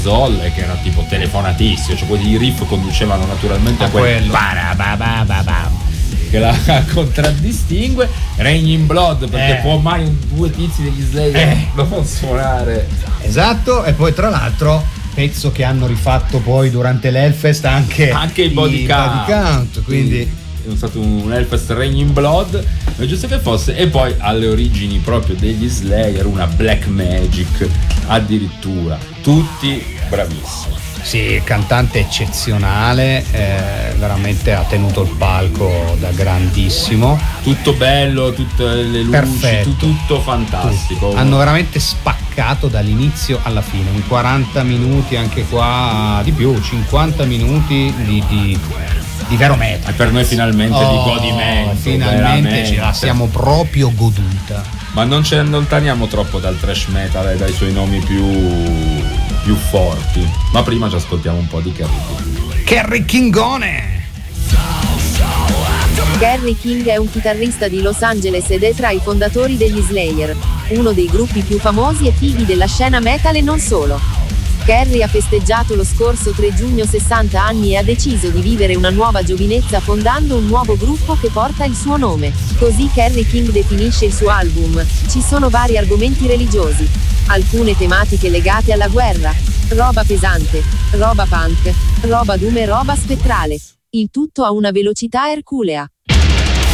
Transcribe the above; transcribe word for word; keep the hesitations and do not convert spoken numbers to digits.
Zoll, che era tipo telefonatissimo, cioè quelli riff conducevano naturalmente a, a quello che la contraddistingue. Rain in Blood, perché eh. può mai un, due tizi degli Slayer eh. non suonare. Esatto, e poi tra l'altro pezzo che hanno rifatto poi durante l'Hellfest anche, anche il body count, body count quindi è stato un Hellfest Rain in Blood, è giusto che fosse. E poi alle origini proprio degli Slayer una Black Magic addirittura, tutti bravissimi. Sì, cantante eccezionale, eh, veramente ha tenuto il palco da grandissimo. Tutto bello, tutte le luci, tu, tutto fantastico. Tutti. Hanno veramente spaccato dall'inizio alla fine, in quaranta minuti, anche qua di più, cinquanta minuti di, di, di vero metal. E per noi finalmente oh, di godimento. Finalmente ce la siamo proprio goduta. Ma non ci allontaniamo troppo dal thrash metal e dai suoi nomi più... più forti, ma prima ci ascoltiamo un po' di Kerry King. Kerry Kingone. Kerry King è un chitarrista di Los Angeles ed è tra i fondatori degli Slayer, uno dei gruppi più famosi e fighi della scena metal e non solo. Kerry ha festeggiato lo scorso tre giugno sessanta anni e ha deciso di vivere una nuova giovinezza fondando un nuovo gruppo che porta il suo nome. Così Kerry King definisce il suo album. Ci sono vari argomenti religiosi, alcune tematiche legate alla guerra, roba pesante, roba punk, roba doom e roba spettrale. Il tutto a una velocità erculea.